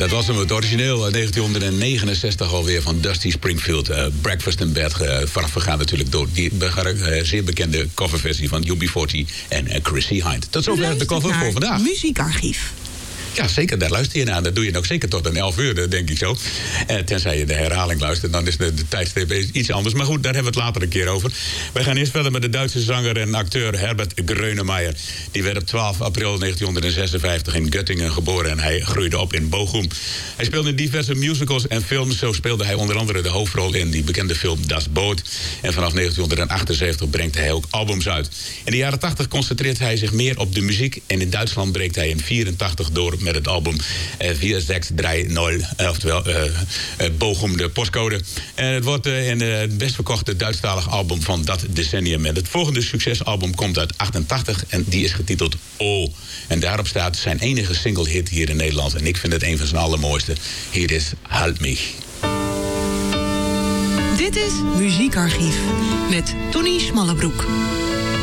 dat was hem, het origineel 1969 alweer van Dusty Springfield. Breakfast in Bed. Voorafgegaan natuurlijk door die zeer bekende coverversie van UB40 en Chrissie Hynde. Tot zover de cover voor vandaag. Muziekarchief. Ja, zeker, daar luister je naar. Dat doe je nog zeker tot een 11 uur, denk ik zo. Tenzij je de herhaling luistert, dan is de tijdstip iets anders. Maar goed, daar hebben we het later een keer over. Wij gaan eerst verder met de Duitse zanger en acteur Herbert Grönemeyer. Die werd op 12 april 1956 in Göttingen geboren en hij groeide op in Bochum. Hij speelde in diverse musicals en films. Zo speelde hij onder andere de hoofdrol in die bekende film Das Boot. En vanaf 1978 brengt hij ook albums uit. In de jaren 80 concentreert hij zich meer op de muziek. En in Duitsland breekt hij in 84 door met het album 4630, oftewel Bochum de postcode. En het wordt het best verkochte Duitsstalig album van dat decennium. En het volgende succesalbum komt uit 88 en die is getiteld O. En daarop staat zijn enige single hit hier in Nederland. En ik vind het een van zijn allermooiste. Hier is Halt mich. Dit is Muziekarchief met Tony Smallebroek.